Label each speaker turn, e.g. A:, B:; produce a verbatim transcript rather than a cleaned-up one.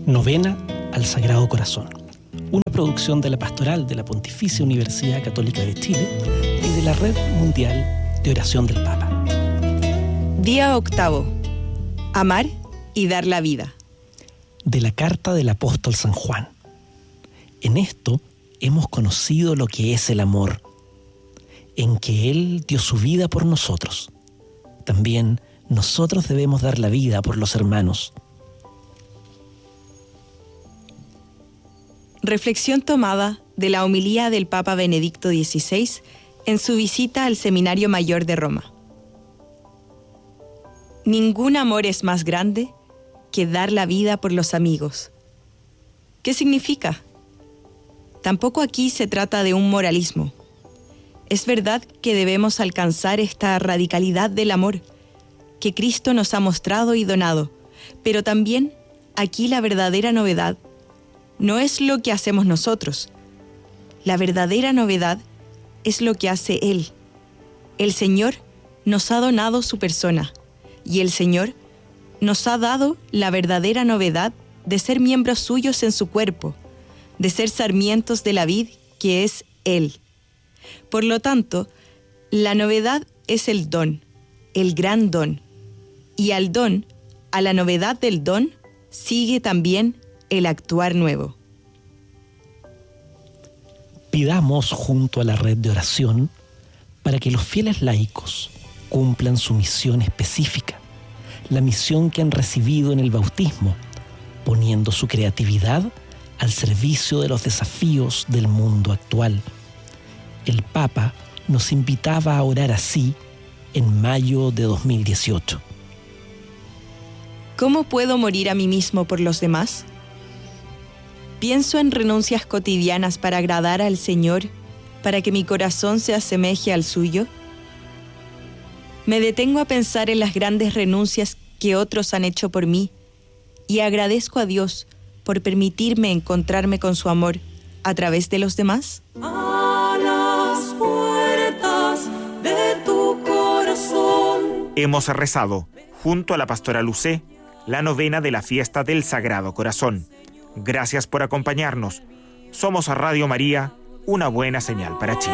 A: Novena al Sagrado Corazón, una producción de la Pastoral de la Pontificia Universidad Católica de Chile y de la Red Mundial de Oración del Papa.
B: Día octavo. Amar y dar la vida.
A: De la carta del apóstol San Juan. En esto hemos conocido lo que es el amor, en que Él dio su vida por nosotros. También nosotros debemos dar la vida por los hermanos.
B: Reflexión tomada de la homilía del Papa Benedicto dieciséis en su visita al Seminario Mayor de Roma. Ningún amor es más grande que dar la vida por los amigos. ¿Qué significa? Tampoco aquí se trata de un moralismo. Es verdad que debemos alcanzar esta radicalidad del amor que Cristo nos ha mostrado y donado, pero también aquí la verdadera novedad no es lo que hacemos nosotros. La verdadera novedad es lo que hace Él. El Señor nos ha donado su persona y el Señor nos ha dado la verdadera novedad de ser miembros suyos en su cuerpo, de ser sarmientos de la vid que es Él. Por lo tanto, la novedad es el don, el gran don. Y al don, a la novedad del don, sigue también el actuar nuevo.
A: Pidamos junto a la red de oración para que los fieles laicos cumplan su misión específica, la misión que han recibido en el bautismo, poniendo su creatividad al servicio de los desafíos del mundo actual. El Papa nos invitaba a orar así en mayo de dos mil dieciocho.
B: ¿Cómo puedo morir a mí mismo por los demás? Pienso en renuncias cotidianas para agradar al Señor, para que mi corazón se asemeje al suyo. Me detengo a pensar en las grandes renuncias que otros han hecho por mí y agradezco a Dios por permitirme encontrarme con su amor a través de los demás.
C: A las puertas de tu corazón.
D: Hemos rezado, junto a la pastora Lucé, la novena de la fiesta del Sagrado Corazón. Gracias por acompañarnos. Somos a Radio María, una buena señal para Chile.